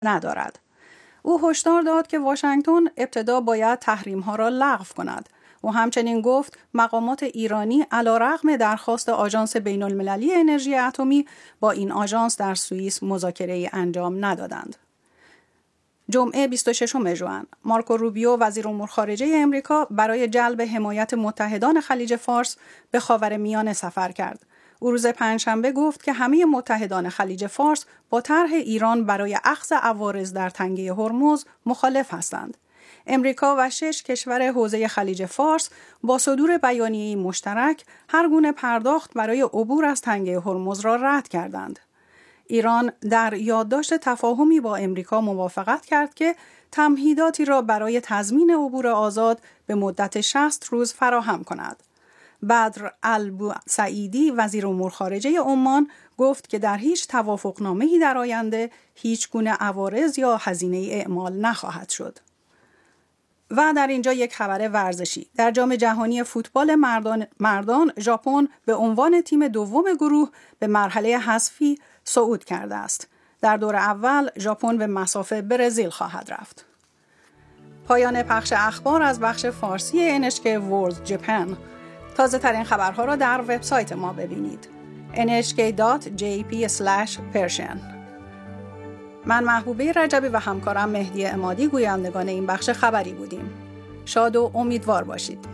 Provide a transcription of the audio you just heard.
ندارد. او هشدار داد که واشنگتن ابتدا باید تحریم‌ها را لغو کند و همچنین گفت مقامات ایرانی علیرغم درخواست آژانس بین‌المللی انرژی اتمی با این آژانس در سوئیس مذاکره‌ای انجام ندادند. جمعه 26 ژوئن مارکو روبیو وزیر امور خارجه امریکا برای جلب حمایت متحدان خلیج فارس به خاورمیانه سفر کرد. او روز پنجشنبه گفت که همه متحدان خلیج فارس با طرح ایران برای اخذ عوارض در تنگه هرمز مخالف هستند. امریکا و 6 کشور حوزه خلیج فارس با صدور بیانیه‌ای مشترک هر گونه پرداخت برای عبور از تنگه هرمز را رد کردند. ایران در یادداشت تفاهمی با امریکا موافقت کرد که تمهیداتی را برای تضمین عبور آزاد به مدت 60 روز فراهم کند. بدر البوسعیدی وزیر امور خارجه عمان گفت که در هیچ توافقنامه‌ای در آینده هیچ گونه عوارض یا هزینه اعمال نخواهد شد. و در اینجا یک خبر ورزشی. در جام جهانی فوتبال مردان ژاپن به عنوان تیم دوم گروه به مرحله حذفی صعود کرده است. در دور اول ژاپن به مصاف برزیل خواهد رفت. پایان پخش اخبار از بخش فارسی NHK World Japan. تازه ترین خبرها را در وبسایت ما ببینید. nhk.jp/persian. من محبوبه رجبی و همکارم مهدی عمادی گویندگان این بخش خبری بودیم. شاد و امیدوار باشید.